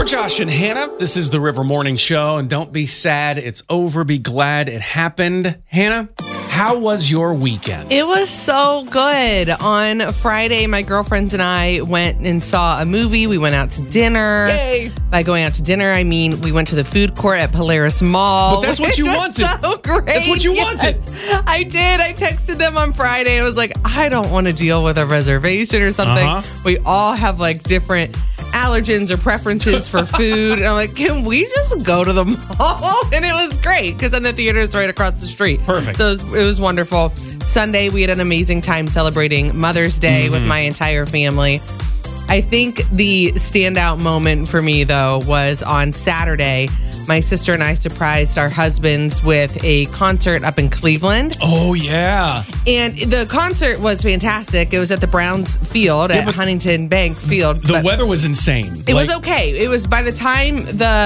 Josh and Hannah. This is the River Morning Show, and don't be sad it's over. Be glad it happened. Hannah, how was your weekend? It was so good. On Friday, my girlfriends and I went and saw a movie. We went out to dinner. Yay! By going out to dinner, I mean we went to the food court at Polaris Mall. But that's what you wanted. So great. That's what you wanted. I did. I texted them on Friday. I was like, I don't want to deal with a reservation or something. We all have like different allergens or preferences for food. And I'm like, can we just go to the mall? And it was great because then the theater is right across the street. Perfect. So it was wonderful. Sunday, we had an amazing time celebrating Mother's Day with my entire family. I think the standout moment for me, though, was on Saturday. My sister and I surprised our husbands with a concert up in Cleveland. Oh, yeah. And the concert was fantastic. It was at the Browns Field at Huntington Bank Field. The weather was insane. It was okay. It was by the time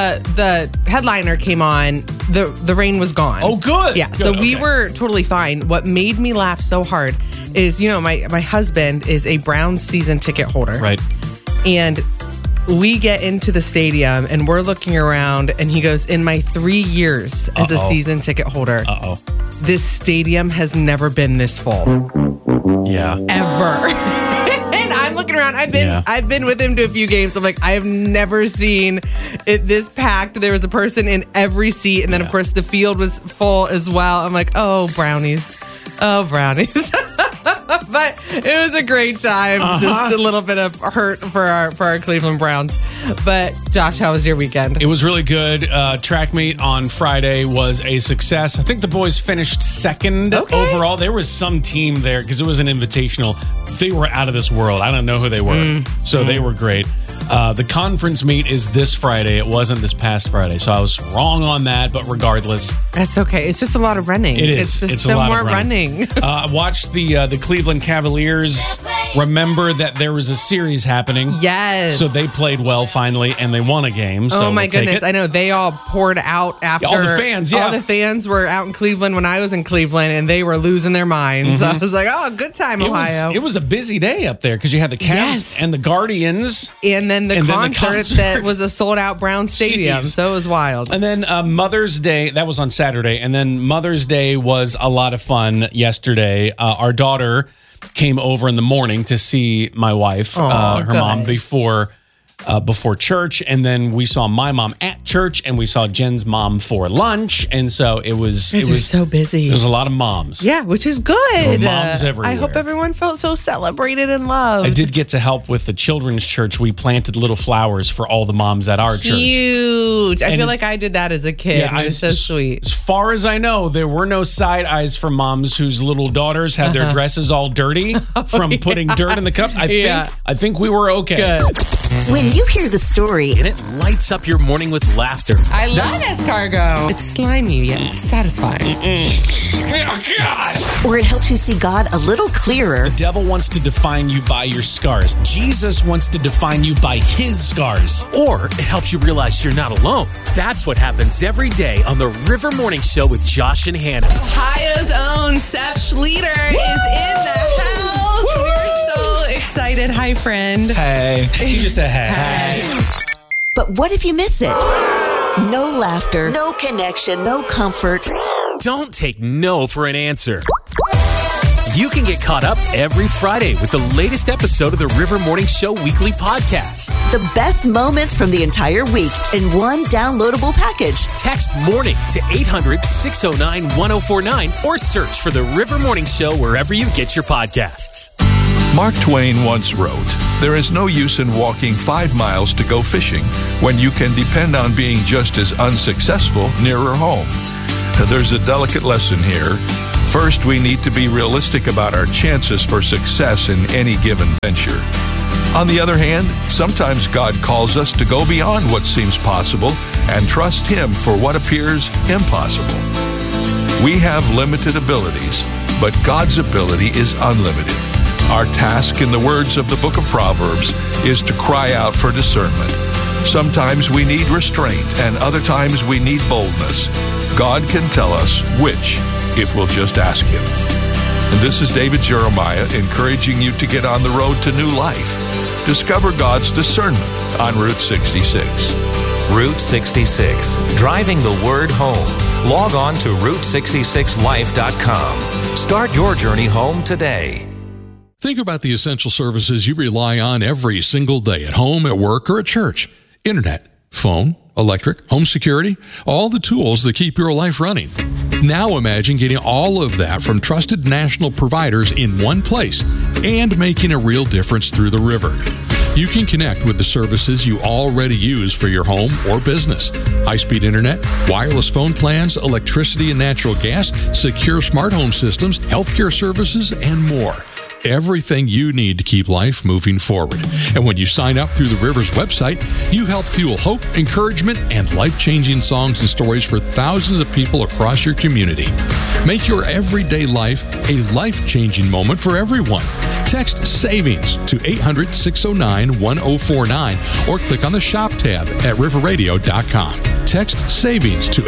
the headliner came on, the rain was gone. Oh, good. Yeah, good. so we were totally fine. What made me laugh so hard is, my husband is a Browns season ticket holder. Right. And we get into the stadium and we're looking around and he goes, in my 3 years as a season ticket holder, this stadium has never been this full. Yeah. Ever. And I'm looking around. I've been with him to a few games. I'm like, I have never seen it this packed. There was a person in every seat. And then, of course, the field was full as well. I'm like, oh, brownies. Oh, brownies. But it was a great time. Just a little bit of hurt for our Cleveland Browns. But Josh, how was your weekend? It was really good. Track meet on Friday was a success. I think the boys finished second overall. There was some team there because it was an invitational. They were out of this world. I don't know who they were. So they were great. The conference meet is this Friday. It wasn't this past Friday. So I was wrong on that, but regardless. That's okay. It's just a lot of running. It is. It's just no more running. I watched the Cleveland Cavaliers. Remember that there was a series happening. Yes. So they played well finally, and they won a game. So oh, my goodness. I know. They all poured out after. All the fans, All the fans were out in Cleveland when I was in Cleveland, and they were losing their minds. So I was like, oh, good time, Ohio. It was a busy day up there because you had the Cavs and the Guardians. And then the concert that was a sold-out Brown Stadium. Jeez. So it was wild. And then Mother's Day, that was on Saturday. And then Mother's Day was a lot of fun yesterday. Our daughter came over in the morning to see my wife, her mom, before church. And then we saw my mom at church, and we saw Jen's mom for lunch. And so it was so busy. There was a lot of moms. Yeah, which is good. There were moms everywhere. I hope everyone felt so celebrated and loved. I did get to help with the children's church. We planted little flowers for all the moms at our church. Cute. I feel like I did that as a kid. Yeah, it was so sweet. As far as I know, there were no side eyes from moms whose little daughters had their dresses all dirty from putting dirt in the cups. I think we were okay. Good. When you hear the story, and it lights up your morning with laughter. I love escargot. It's slimy yet satisfying. Or it helps you see God a little clearer. The devil wants to define you by your scars. Jesus wants to define you by his scars. Or it helps you realize you're not alone. That's what happens every day on the River Morning Show with Josh and Hannah. Ohio's own Seth Schlueter is in the house. We're so excited. Hi, friend. Hey. He just said hey. But what if you miss it? No laughter, no connection, no comfort. Don't take no for an answer. You can get caught up every Friday with the latest episode of the River Morning Show weekly podcast. The best moments from the entire week in one downloadable package. Text MORNING to 800-609-1049 or search for the River Morning Show wherever you get your podcasts. Mark Twain once wrote, "There is no use in walking 5 miles to go fishing when you can depend on being just as unsuccessful nearer home." There's a delicate lesson here. First, we need to be realistic about our chances for success in any given venture. On the other hand, sometimes God calls us to go beyond what seems possible and trust Him for what appears impossible. We have limited abilities, but God's ability is unlimited. Our task, in the words of the book of Proverbs, is to cry out for discernment. Sometimes we need restraint, and other times we need boldness. God can tell us which, if we'll just ask Him. And this is David Jeremiah encouraging you to get on the road to new life. Discover God's discernment on Route 66. Route 66, driving the word home. Log on to Route66Life.com. Start your journey home today. Think about the essential services you rely on every single day at home, at work, or at church. Internet, phone, electric, home security, all the tools that keep your life running. Now imagine getting all of that from trusted national providers in one place and making a real difference through the river. You can connect with the services you already use for your home or business. High-speed internet, wireless phone plans, electricity and natural gas, secure smart home systems, healthcare services, and more. Everything you need to keep life moving forward. And when you sign up through the River's website, you help fuel hope, encouragement, and life-changing songs and stories for thousands of people across your community. Make your everyday life a life-changing moment for everyone. Text SAVINGS to 800-609-1049 or click on the Shop tab at riverradio.com. Text SAVINGS to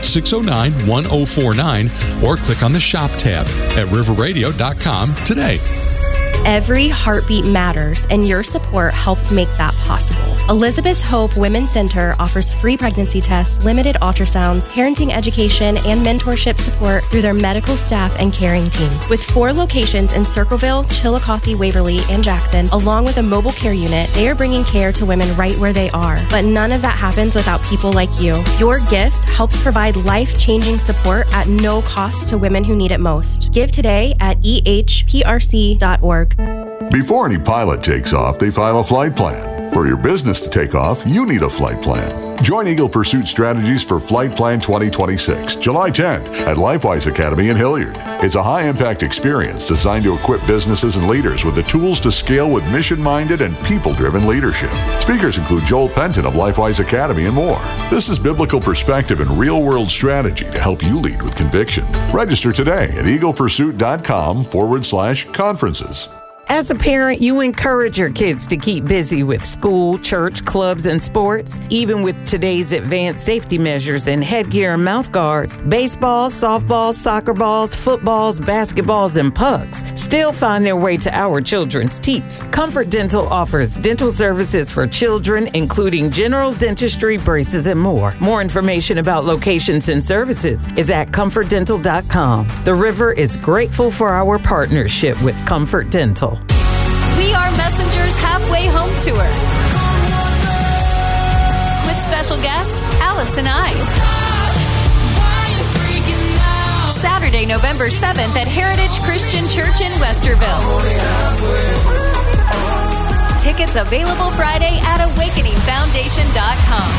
800-609-1049 or click on the Shop tab at riverradio.com today. Every heartbeat matters, and your support helps make that possible. Elizabeth's Hope Women's Center offers free pregnancy tests, limited ultrasounds, parenting education, and mentorship support through their medical staff and caring team. With 4 locations in Circleville, Chillicothe, Waverly, and Jackson, along with a mobile care unit, they are bringing care to women right where they are. But none of that happens without people like you. Your gift helps provide life-changing support at no cost to women who need it most. Give today at ehprc.org. Before any pilot takes off, they file a flight plan. For your business to take off, you need a flight plan. Join Eagle Pursuit Strategies for Flight Plan 2026, July 10th at LifeWise Academy in Hilliard. It's a high-impact experience designed to equip businesses and leaders with the tools to scale with mission-minded and people-driven leadership. Speakers include Joel Penton of LifeWise Academy and more. This is biblical perspective and real-world strategy to help you lead with conviction. Register today at eaglepursuit.com/conferences. As a parent, you encourage your kids to keep busy with school, church, clubs, and sports. Even with today's advanced safety measures and headgear and mouth guards, baseballs, softballs, soccer balls, footballs, basketballs, and pucks still find their way to our children's teeth. Comfort Dental offers dental services for children, including general dentistry, braces, and more. More information about locations and services is at comfortdental.com. The River is grateful for our partnership with Comfort Dental. We Are Messengers Halfway Home Tour with special guest Allison I. Saturday, November 7th at Heritage Christian Church in Westerville. Tickets available Friday at awakeningfoundation.com.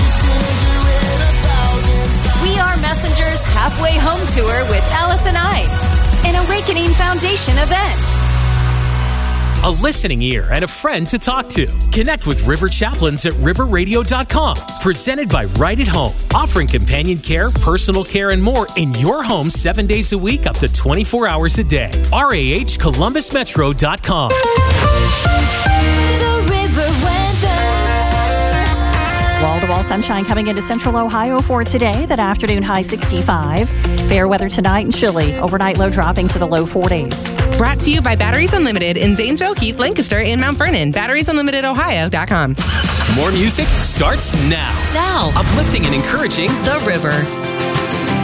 We Are Messengers Halfway Home Tour with Allison I, an Awakening Foundation event. A listening ear and a friend to talk to. Connect with River Chaplains at riverradio.com. Presented by Right at Home. Offering companion care, personal care, and more in your home 7 days a week, up to 24 hours a day. RAHColumbusmetro.com. The River weather. Wall-to-wall sunshine coming into central Ohio for today. That afternoon high 65. Fair weather tonight and chilly. Overnight low dropping to the low 40s. Brought to you by Batteries Unlimited in Zanesville, Heath, Lancaster, and Mount Vernon. BatteriesUnlimitedOhio.com. More music starts now. Now. Uplifting and encouraging The River.